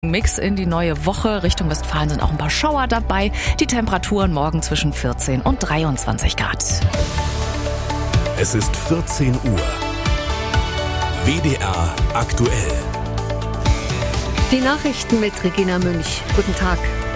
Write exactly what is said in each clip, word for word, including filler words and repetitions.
Mix in die neue Woche. Richtung Westfalen sind auch ein paar Schauer dabei. Die Temperaturen morgen zwischen vierzehn und dreiundzwanzig Grad. Es ist vierzehn Uhr. W D R aktuell. Die Nachrichten mit Regina Münch. Guten Tag.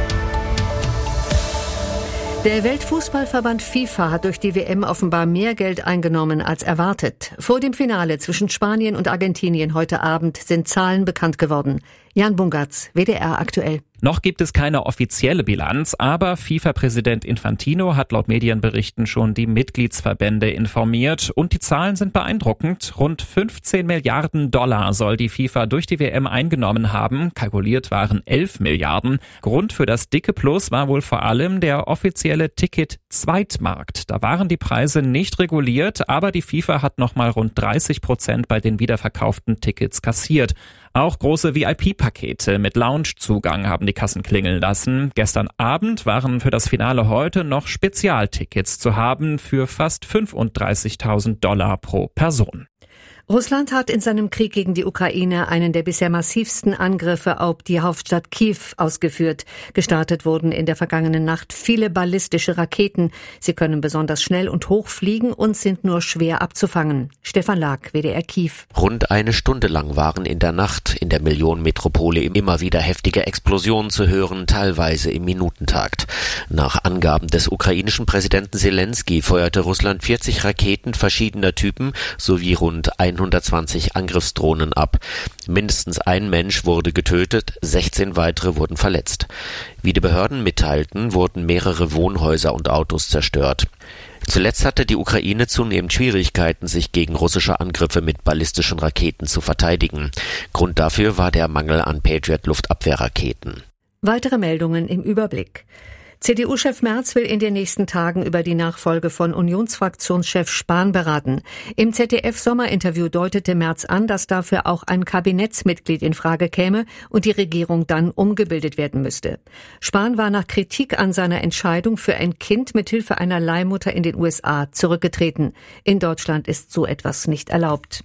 Der Weltfußballverband FIFA hat durch die W M offenbar mehr Geld eingenommen als erwartet. Vor dem Finale zwischen Spanien und Argentinien heute Abend sind Zahlen bekannt geworden. Jan Bungartz, W D R aktuell. Noch gibt es keine offizielle Bilanz, aber FIFA-Präsident Infantino hat laut Medienberichten schon die Mitgliedsverbände informiert und die Zahlen sind beeindruckend. Rund fünfzehn Milliarden Dollar soll die FIFA durch die W M eingenommen haben. Kalkuliert waren elf Milliarden. Grund für das dicke Plus war wohl vor allem der offizielle Ticket-Zweitmarkt. Da waren die Preise nicht reguliert, aber die FIFA hat nochmal rund dreißig Prozent bei den wiederverkauften Tickets kassiert. Auch große V I P-Pakete mit Loungezugang haben die Kassen klingeln lassen. Gestern Abend waren für das Finale heute noch Spezialtickets zu haben für fast fünfunddreißigtausend Dollar pro Person. Russland hat in seinem Krieg gegen die Ukraine einen der bisher massivsten Angriffe auf die Hauptstadt Kiew ausgeführt. Gestartet wurden in der vergangenen Nacht viele ballistische Raketen. Sie können besonders schnell und hoch fliegen und sind nur schwer abzufangen. Stefan Lag, W D R Kiew. Rund eine Stunde lang waren in der Nacht in der Millionenmetropole immer wieder heftige Explosionen zu hören, teilweise im Minutentakt. Nach Angaben des ukrainischen Präsidenten Zelensky feuerte Russland vierzig Raketen verschiedener Typen sowie rund hundertzwanzig Angriffsdrohnen ab. Mindestens ein Mensch wurde getötet, sechzehn weitere wurden verletzt. Wie die Behörden mitteilten, wurden mehrere Wohnhäuser und Autos zerstört. Zuletzt hatte die Ukraine zunehmend Schwierigkeiten, sich gegen russische Angriffe mit ballistischen Raketen zu verteidigen. Grund dafür war der Mangel an Patriot-Luftabwehrraketen. Weitere Meldungen im Überblick. C D U-Chef Merz will in den nächsten Tagen über die Nachfolge von Unionsfraktionschef Spahn beraten. Im Z D F-Sommerinterview deutete Merz an, dass dafür auch ein Kabinettsmitglied in Frage käme und die Regierung dann umgebildet werden müsste. Spahn war nach Kritik an seiner Entscheidung für ein Kind mithilfe einer Leihmutter in den U S A zurückgetreten. In Deutschland ist so etwas nicht erlaubt.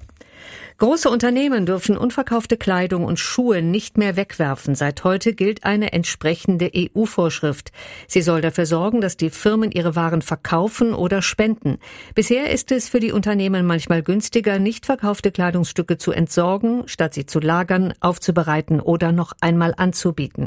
Große Unternehmen dürfen unverkaufte Kleidung und Schuhe nicht mehr wegwerfen. Seit heute gilt eine entsprechende E U-Vorschrift. Sie soll dafür sorgen, dass die Firmen ihre Waren verkaufen oder spenden. Bisher ist es für die Unternehmen manchmal günstiger, nicht verkaufte Kleidungsstücke zu entsorgen, statt sie zu lagern, aufzubereiten oder noch einmal anzubieten.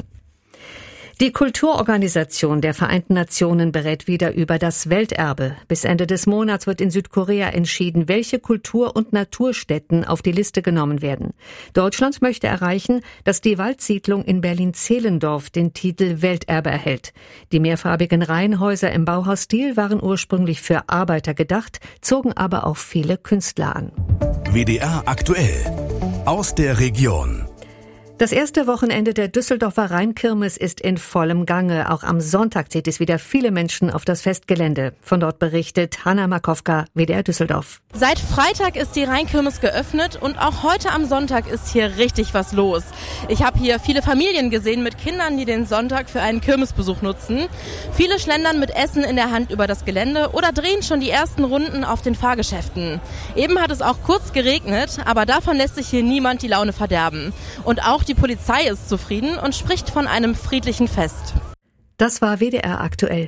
Die Kulturorganisation der Vereinten Nationen berät wieder über das Welterbe. Bis Ende des Monats wird in Südkorea entschieden, welche Kultur- und Naturstätten auf die Liste genommen werden. Deutschland möchte erreichen, dass die Waldsiedlung in Berlin-Zehlendorf den Titel Welterbe erhält. Die mehrfarbigen Reihenhäuser im Bauhausstil waren ursprünglich für Arbeiter gedacht, zogen aber auch viele Künstler an. W D R aktuell aus der Region. Das erste Wochenende der Düsseldorfer Rheinkirmes ist in vollem Gange. Auch am Sonntag zieht es wieder viele Menschen auf das Festgelände. Von dort berichtet Hanna Markowka, W D R Düsseldorf. Seit Freitag ist die Rheinkirmes geöffnet und auch heute am Sonntag ist hier richtig was los. Ich habe hier viele Familien gesehen mit Kindern, die den Sonntag für einen Kirmesbesuch nutzen. Viele schlendern mit Essen in der Hand über das Gelände oder drehen schon die ersten Runden auf den Fahrgeschäften. Eben hat es auch kurz geregnet, aber davon lässt sich hier niemand die Laune verderben. Und auch die Polizei ist zufrieden und spricht von einem friedlichen Fest. Das war W D R aktuell.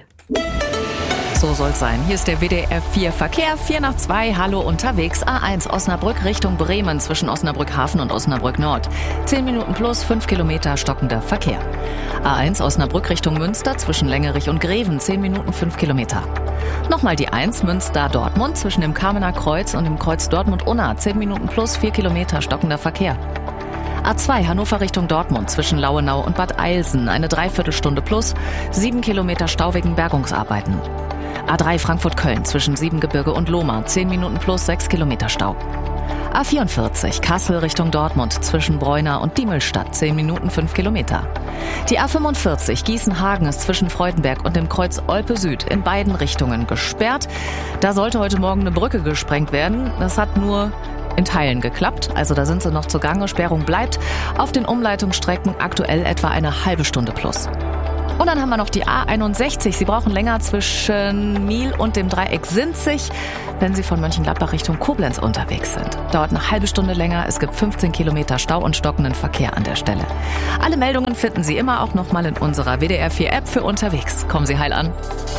So soll's sein. Hier ist der W D R vier Verkehr. vier nach zwei, hallo unterwegs. A eins Osnabrück Richtung Bremen zwischen Osnabrück Hafen und Osnabrück Nord. zehn Minuten plus, fünf Kilometer stockender Verkehr. A eins Osnabrück Richtung Münster zwischen Längerich und Greven. zehn Minuten, fünf Kilometer. Nochmal die eins Münster-Dortmund zwischen dem Kamener Kreuz und dem Kreuz Dortmund-Unna. zehn Minuten plus, vier Kilometer stockender Verkehr. A zwei Hannover Richtung Dortmund zwischen Lauenau und Bad Eilsen. Eine Dreiviertelstunde plus, sieben Kilometer Stau wegen Bergungsarbeiten. A drei Frankfurt-Köln zwischen Siebengebirge und Lohmar. zehn Minuten plus, sechs Kilometer Stau. A vierundvierzig Kassel Richtung Dortmund zwischen Breuna und Diemelstadt. zehn Minuten, fünf Kilometer. Die A fünfundvierzig Gießen-Hagen ist zwischen Freudenberg und dem Kreuz Olpe Süd in beiden Richtungen gesperrt. Da sollte heute Morgen eine Brücke gesprengt werden. Das hat nur in Teilen geklappt, also da sind sie noch zugange. Sperrung bleibt auf den Umleitungsstrecken aktuell etwa eine halbe Stunde plus. Und dann haben wir noch die A einundsechzig. Sie brauchen länger zwischen Miel und dem Dreieck Sinzig, wenn Sie von Mönchengladbach Richtung Koblenz unterwegs sind. Dauert eine halbe Stunde länger. Es gibt fünfzehn Kilometer Stau und stockenden Verkehr an der Stelle. Alle Meldungen finden Sie immer auch nochmal in unserer W D R vier App für unterwegs. Kommen Sie heil an.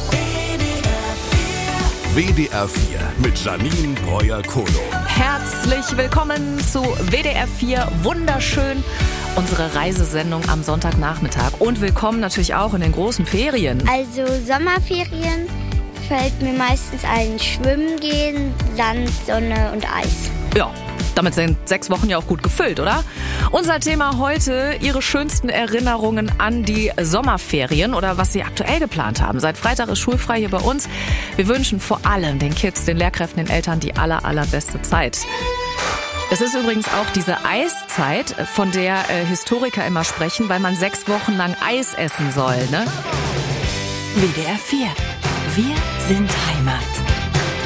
W D R vier mit Janine Breuer-Kolo. Herzlich willkommen zu W D R vier. Wunderschön. Unsere Reisesendung am Sonntagnachmittag. Und willkommen natürlich auch in den großen Ferien. Also Sommerferien fällt mir meistens ein Schwimmen gehen, Sand, Sonne und Eis. Ja, damit sind sechs Wochen ja auch gut gefüllt, oder? Unser Thema heute, Ihre schönsten Erinnerungen an die Sommerferien oder was Sie aktuell geplant haben. Seit Freitag ist schulfrei hier bei uns. Wir wünschen vor allem den Kids, den Lehrkräften, den Eltern die aller, allerbeste Zeit. Es ist übrigens auch diese Eiszeit, von der äh, Historiker immer sprechen, weil man sechs Wochen lang Eis essen soll, ne? W D R vier. Wir sind Heimat.